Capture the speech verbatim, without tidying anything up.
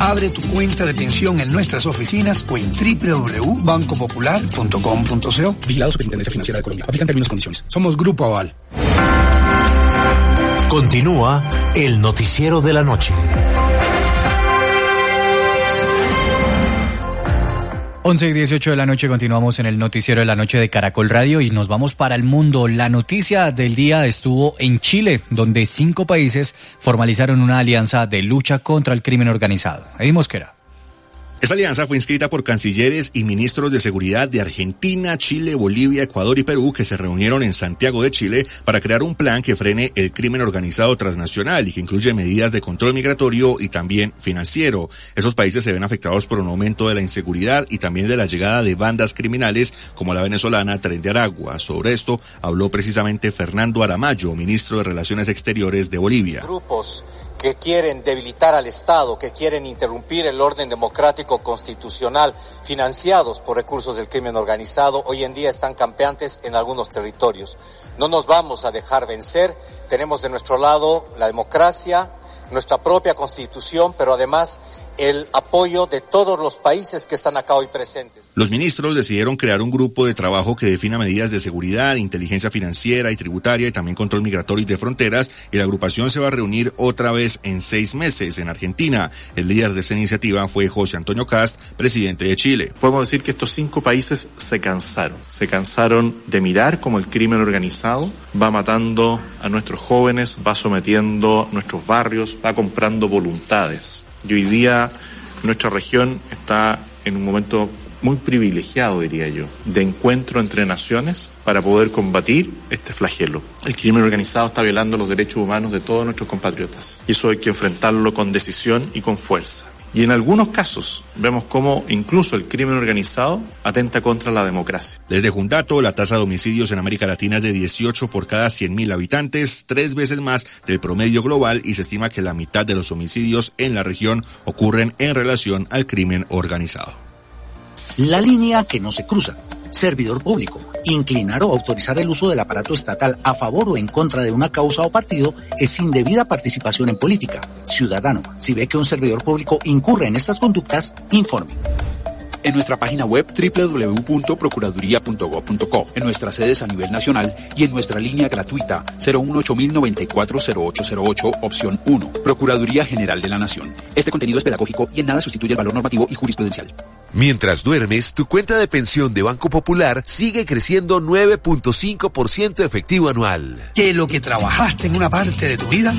Abre tu cuenta de pensión en nuestras oficinas o en doble u doble u doble u punto banco popular punto com punto co. Vigilado Superintendencia Financiera de Colombia. Aplican términos y condiciones. Somos Grupo Aval. Continúa el noticiero de la noche. once y dieciocho de la noche, continuamos en el noticiero de la noche de Caracol Radio y nos vamos para el mundo. La noticia del día estuvo en Chile, donde cinco países formalizaron una alianza de lucha contra el crimen organizado. Eddie Mosquera. Esta alianza fue inscrita por cancilleres y ministros de seguridad de Argentina, Chile, Bolivia, Ecuador y Perú, que se reunieron en Santiago de Chile para crear un plan que frene el crimen organizado transnacional y que incluye medidas de control migratorio y también financiero. Esos países se ven afectados por un aumento de la inseguridad y también de la llegada de bandas criminales como la venezolana Tren de Aragua. Sobre esto habló precisamente Fernando Aramayo, ministro de Relaciones Exteriores de Bolivia. Grupos que quieren debilitar al Estado, que quieren interrumpir el orden democrático constitucional, financiados por recursos del crimen organizado, hoy en día están campeantes en algunos territorios. No nos vamos a dejar vencer, tenemos de nuestro lado la democracia, nuestra propia constitución, pero además el apoyo de todos los países que están acá hoy presentes. Los ministros decidieron crear un grupo de trabajo que defina medidas de seguridad, inteligencia financiera y tributaria y también control migratorio y de fronteras, y la agrupación se va a reunir otra vez en seis meses en Argentina. El líder de esta iniciativa fue José Antonio Kast, presidente de Chile. Podemos decir que estos cinco países se cansaron, se cansaron de mirar cómo el crimen organizado va matando a nuestros jóvenes, va sometiendo nuestros barrios, va comprando voluntades. Y hoy día nuestra región está en un momento muy privilegiado, diría yo, de encuentro entre naciones para poder combatir este flagelo. El crimen organizado está violando los derechos humanos de todos nuestros compatriotas y eso hay que enfrentarlo con decisión y con fuerza. Y en algunos casos vemos cómo incluso el crimen organizado atenta contra la democracia. Les dejo un dato: la tasa de homicidios en América Latina es de dieciocho por cada cien mil habitantes, tres veces más del promedio global, y se estima que la mitad de los homicidios en la región ocurren en relación al crimen organizado. La línea que no se cruza. Servidor público. Inclinar o autorizar el uso del aparato estatal a favor o en contra de una causa o partido es indebida participación en política. Ciudadano, si ve que un servidor público incurre en estas conductas, informe. En nuestra página web doble u doble u doble u punto procuraduría punto gob punto co, en nuestras sedes a nivel nacional y en nuestra línea gratuita cero uno ocho mil noventa y cuatro cero ocho cero ocho, opción uno. Procuraduría General de la Nación. Este contenido es pedagógico y en nada sustituye el valor normativo y jurisprudencial. Mientras duermes, tu cuenta de pensión de Banco Popular sigue creciendo nueve punto cinco por ciento efectivo anual. Que lo que trabajaste en una parte de tu vida